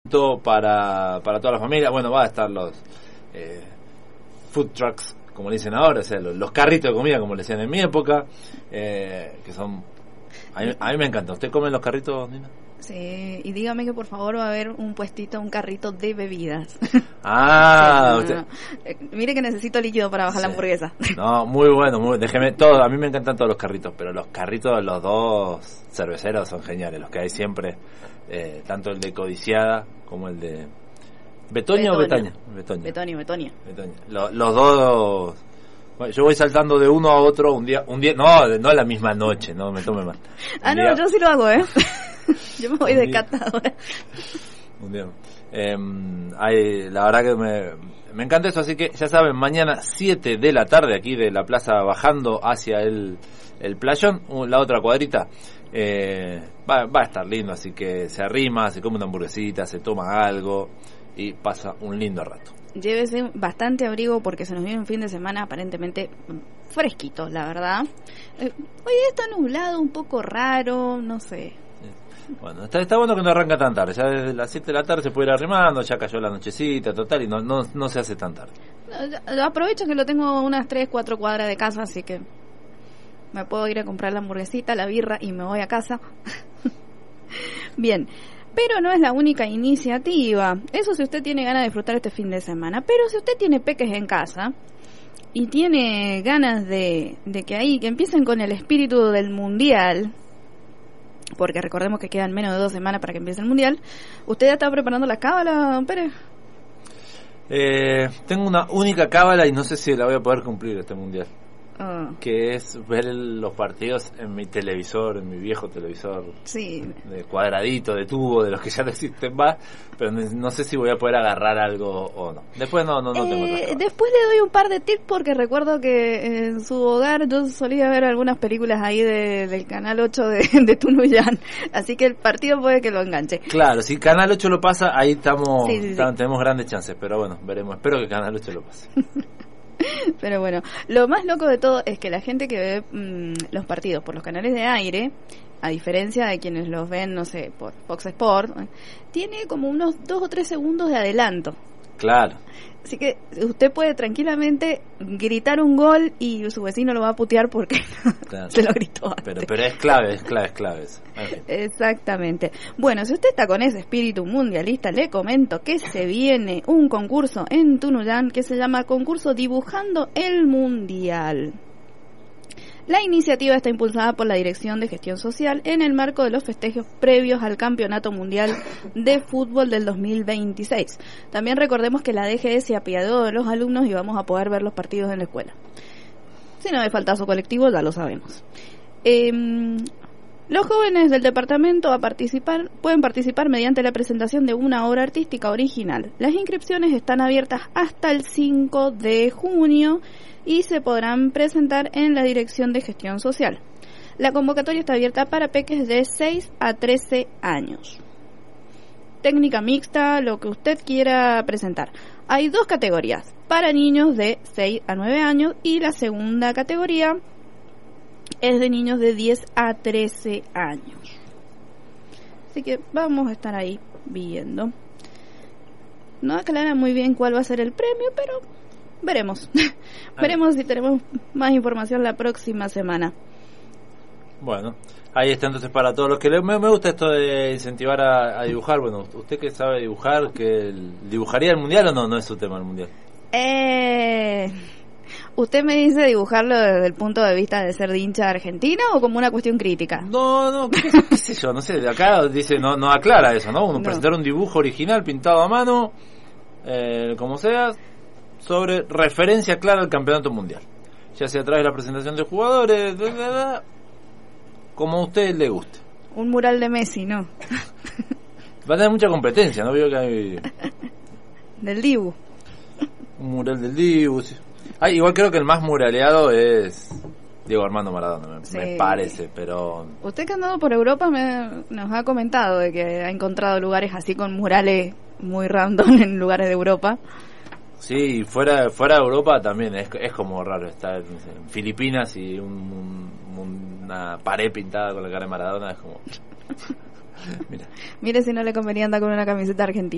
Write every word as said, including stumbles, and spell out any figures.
para para toda la familia. Bueno, va a estar los eh, food trucks, como le dicen ahora, o sea, los, los carritos de comida, como le decían en mi época, eh, que son... A mí, a mí me encanta. ¿Usted come los carritos, Nina? Sí, y dígame que por favor va a haber un puestito, un carrito de bebidas. Ah, sí, no, no, no. Eh, mire que necesito líquido para bajar sí. la hamburguesa. No, muy bueno, muy, déjeme todo. A mí me encantan todos los carritos, pero los carritos de los dos cerveceros son geniales, los que hay siempre, eh, tanto el de Codiciada como el de Betoña o Betaña. Betoña, Betoña. Betoña. Betoña. Los, los dos. Bueno, yo voy saltando de uno a otro un día, un día, no, no la misma noche, no me tome mal. Un ah, no, día, yo sí lo hago, ¿eh? Yo me voy de catadora. Un día. Eh, hay, la verdad que me, me encanta eso, así que ya saben, mañana siete de la tarde aquí de la plaza bajando hacia el, el playón, la otra cuadrita, eh, va, va a estar lindo, así que se arrima, se come una hamburguesita, se toma algo y pasa un lindo rato. Llévese bastante abrigo porque se nos viene un fin de semana aparentemente fresquito, la verdad. Eh, hoy está nublado, un poco raro, no sé. Bueno, está, está bueno que no arranca tan tarde. Ya desde las siete de la tarde se puede ir arrimando, ya cayó la nochecita, total, y no no, no se hace tan tarde. Aprovecho que lo tengo unas tres, cuatro cuadras de casa, así que me puedo ir a comprar la hamburguesita, la birra y me voy a casa. Bien. Pero no es la única iniciativa. Eso si usted tiene ganas de disfrutar este fin de semana. Pero si usted tiene peques en casa y tiene ganas de, de que ahí que empiecen con el espíritu del mundial, porque recordemos que quedan menos de dos semanas para que empiece el mundial, ¿usted ya está preparando la cábala, don Pérez? Eh, tengo una única cábala y no sé si la voy a poder cumplir este mundial. Oh. Que es ver el, los partidos en mi televisor, en mi viejo televisor, sí, de cuadradito, de tubo, de los que ya no existen más, pero no, no sé si voy a poder agarrar algo o no. Después no no, no eh, tengo otra. Después le doy un par de tips porque recuerdo que en su hogar yo solía ver algunas películas ahí de, del Canal ocho de, de Tunuyán, así que el partido puede que lo enganche. Claro, si Canal ocho lo pasa, ahí estamos, sí, sí, estamos sí. tenemos grandes chances, pero bueno, veremos. Espero que Canal ocho lo pase. Pero bueno, lo más loco de todo es que la gente que ve mmm, los partidos por los canales de aire, a diferencia de quienes los ven, no sé, por Fox Sport, tiene como unos dos o tres segundos de adelanto. Claro. Así que usted puede tranquilamente gritar un gol y su vecino lo va a putear porque claro. se lo gritó antes. Pero, pero es clave, es clave, es clave eso. Okay. Exactamente. Bueno, si usted está con ese espíritu mundialista, le comento que se viene un concurso en Tunuyán que se llama Concurso Dibujando el Mundial. La iniciativa está impulsada por la Dirección de Gestión Social en el marco de los festejos previos al Campeonato Mundial de Fútbol del dos mil veintiséis. También recordemos que la D G E se apiadó de los alumnos y vamos a poder ver los partidos en la escuela. Si no me falta su colectivo, ya lo sabemos. Eh, los jóvenes del departamento a participar pueden participar mediante la presentación de una obra artística original. Las inscripciones están abiertas hasta el cinco de junio y se podrán presentar en la Dirección de Gestión Social. La convocatoria está abierta para peques de seis a trece años. Técnica mixta, lo que usted quiera presentar. Hay dos categorías, para niños de seis a nueve años y la segunda categoría es de niños de diez a trece años. Así que vamos a estar ahí viendo. No aclara muy bien cuál va a ser el premio, pero veremos. Veremos si tenemos más información la próxima semana. Bueno, ahí está entonces para todos los que le, me, me gusta esto de incentivar a, a dibujar. Bueno, usted que sabe dibujar, que el, ¿dibujaría el mundial o no? No es su tema el mundial. Eh, ¿Usted me dice dibujarlo desde el punto de vista de ser de hincha argentina o como una cuestión crítica? No, no, qué, qué sé yo, no sé, de acá dice, no, no aclara eso, ¿no? Uno no. Presentar un dibujo original pintado a mano, eh, como sea, sobre referencia clara al campeonato mundial, ya sea a través de la presentación de jugadores, de, de, de, como a usted le guste. Un mural de Messi, ¿no? Va a tener mucha competencia, ¿no? Veo que hay del Dibu. Un mural del Dibu, sí. Ah, igual creo que el más muraleado es Diego Armando Maradona, me, sí. me parece, pero... Usted que ha andado por Europa me, nos ha comentado de que ha encontrado lugares así con murales muy random en lugares de Europa. Sí, fuera fuera de Europa también es, es como raro estar en Filipinas y un, un, una pared pintada con la cara de Maradona, es como... Mira. Mire si no le convenía andar con una camiseta argentina.